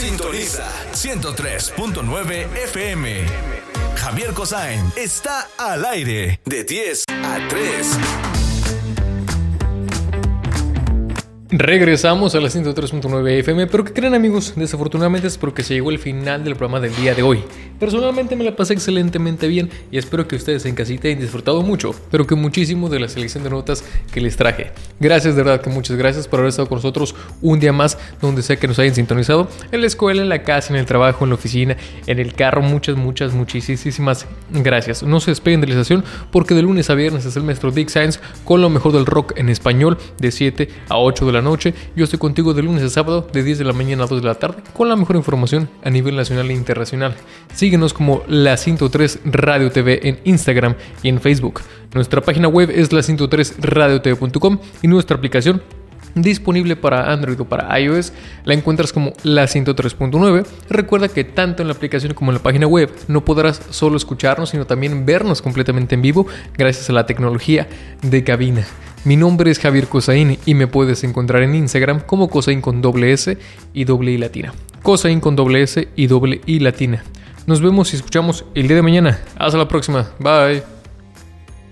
Sintoniza 103.9 FM. Javier Kosain está al aire de 10 a 3. Regresamos a la 103.9 FM, pero ¿qué creen, amigos? Desafortunadamente es porque se llegó el final del programa del día de hoy. Personalmente me la pasé excelentemente bien y espero que ustedes en casita hayan disfrutado mucho, pero que muchísimo de la selección de notas que les traje. Gracias, de verdad que muchas gracias por haber estado con nosotros un día más, donde sea que nos hayan sintonizado, en la escuela, en la casa, en el trabajo, en la oficina, en el carro. Muchísimas gracias. No se despeguen de la estación porque de lunes a viernes es el maestro Dick Sainz con lo mejor del rock en español de 7 a 8 de la noche. Yo estoy contigo de lunes a sábado de 10 de la mañana a 2 de la tarde con la mejor información a nivel nacional e internacional. Síguenos como La 103 Radio TV en Instagram y en Facebook. Nuestra página web es la103radiotv.com y nuestra aplicación disponible para Android o para iOS la encuentras como la 103.9. Recuerda que tanto en la aplicación como en la página web no podrás solo escucharnos, sino también vernos completamente en vivo gracias a la tecnología de cabina. Mi nombre es Javier Kosain y me puedes encontrar en Instagram como Kosain con doble S y doble I latina. Kosain con doble S y doble I latina. Nos vemos y escuchamos el día de mañana. Hasta la próxima. Bye.